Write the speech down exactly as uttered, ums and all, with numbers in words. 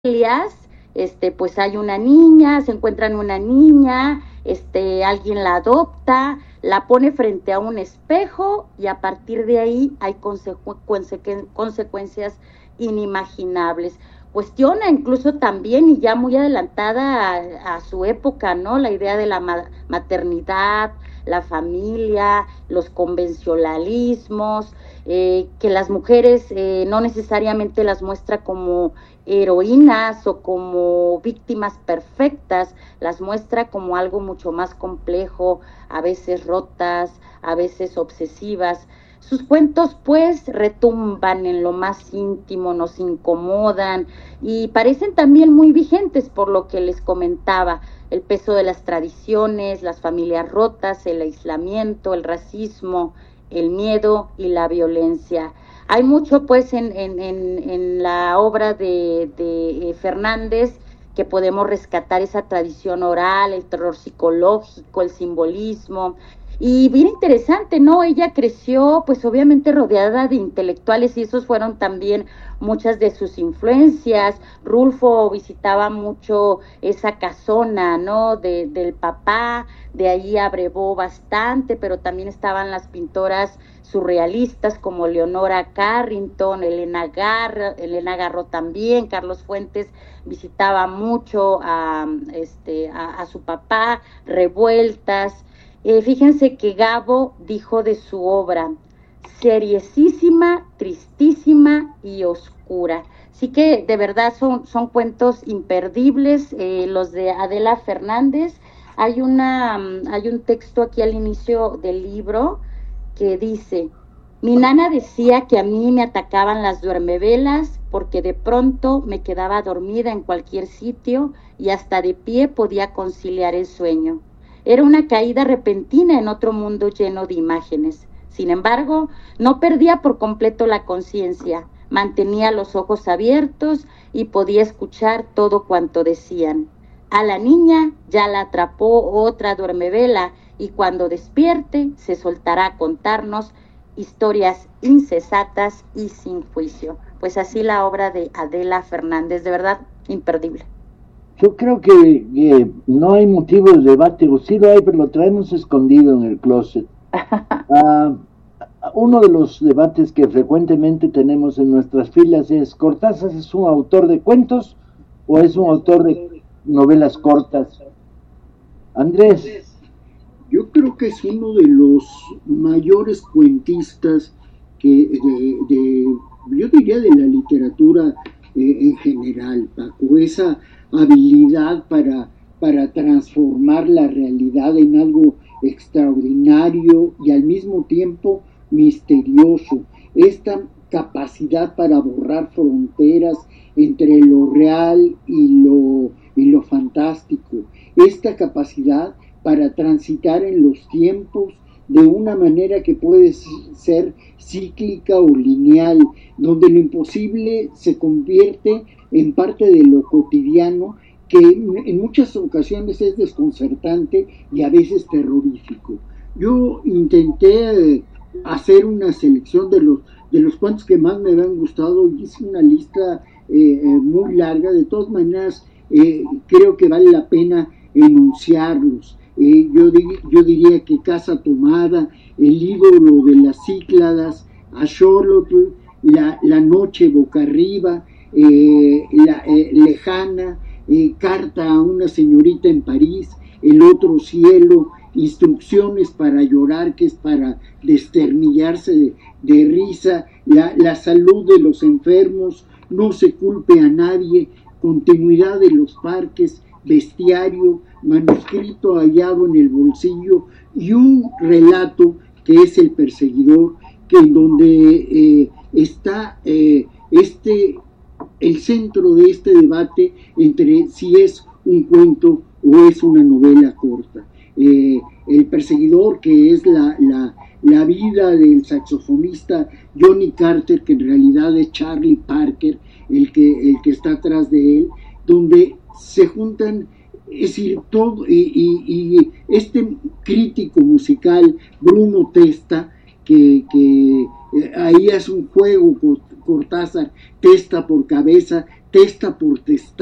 familias, este, pues hay una niña, se encuentran una niña, este, alguien la adopta, la pone frente a un espejo y a partir de ahí hay consecu consecu consecuencias inimaginables. Cuestiona incluso también, y ya muy adelantada a, a su época, ¿no? La idea de la ma maternidad, la familia, los convencionalismos, eh, que las mujeres eh, no necesariamente las muestra como heroínas o como víctimas perfectas, las muestra como algo mucho más complejo, a veces rotas, a veces obsesivas. Sus cuentos pues retumban en lo más íntimo, nos incomodan y parecen también muy vigentes por lo que les comentaba, el peso de las tradiciones, las familias rotas, el aislamiento, el racismo, el miedo y la violencia. Hay mucho pues en, en, en, en la obra de, de Fernández que podemos rescatar esa tradición oral, el terror psicológico, el simbolismo. Y bien interesante, ¿no? Ella creció, pues obviamente rodeada de intelectuales y esos fueron también muchas de sus influencias. Rulfo visitaba mucho esa casona, ¿no? De, del papá, de ahí abrevó bastante, pero también estaban las pintoras surrealistas como Leonora Carrington, Elena Garro, Elena Garro también, Carlos Fuentes visitaba mucho a, este, a, a su papá, Revueltas. Eh, fíjense que Gabo dijo de su obra, seriosísima, tristísima y oscura. Así que de verdad son, son cuentos imperdibles, eh, los de Adela Fernández. Hay, una, hay un texto aquí al inicio del libro que dice, mi nana decía que a mí me atacaban las duermevelas porque de pronto me quedaba dormida en cualquier sitio y hasta de pie podía conciliar el sueño. Era una caída repentina en otro mundo lleno de imágenes. Sin embargo, no perdía por completo la conciencia, mantenía los ojos abiertos y podía escuchar todo cuanto decían. A la niña ya la atrapó otra duermevela y cuando despierte se soltará a contarnos historias incesatas y sin juicio. Pues así la obra de Adela Fernández, de verdad imperdible. Yo creo que eh, no hay motivo de debate, o sí lo hay, pero lo traemos escondido en el closet. Uh, uno de los debates que frecuentemente tenemos en nuestras filas es, ¿Cortázar es un autor de cuentos o es un autor de novelas cortas? Andrés. Yo creo que es uno de los mayores cuentistas que de, de yo diría de la literatura eh, en general, Paco, esa habilidad para, para transformar la realidad en algo extraordinario y al mismo tiempo misterioso, esta capacidad para borrar fronteras entre lo real y lo, y lo fantástico, esta capacidad para transitar en los tiempos de una manera que puede ser cíclica o lineal, donde lo imposible se convierte en parte de lo cotidiano, que en muchas ocasiones es desconcertante y a veces terrorífico. Yo intenté hacer una selección de los, de los cuentos que más me habían gustado y hice una lista eh, muy larga. De todas maneras, eh, creo que vale la pena enunciarlos. Eh, yo, di, yo diría que Casa Tomada, El ídolo de las Cícladas, Axolotl, la, la Noche Boca Arriba, eh, la, eh, Lejana, eh, Carta a una señorita en París, El otro cielo, Instrucciones para llorar, que es para desternillarse de, de risa, la, la salud de los enfermos, No se culpe a nadie, Continuidad de los parques, Bestiario, Manuscrito hallado en el bolsillo y un relato que es El perseguidor, que en donde eh, está eh, este el centro de este debate entre si es un cuento o es una novela corta. Eh, El perseguidor, que es la, la, la vida del saxofonista Johnny Carter, que en realidad es Charlie Parker, el que, el que está atrás de él, donde se juntan, es decir, todo, y, y, y este crítico musical, Bruno Testa, que, que eh, ahí hace un juego, Cortázar, Testa por cabeza, testa por testa